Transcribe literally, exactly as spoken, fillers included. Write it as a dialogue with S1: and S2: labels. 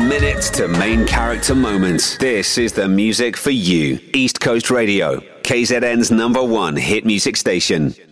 S1: minute to main character moment. This is the music for you. East Coast Radio, K Z N's number one hit music station.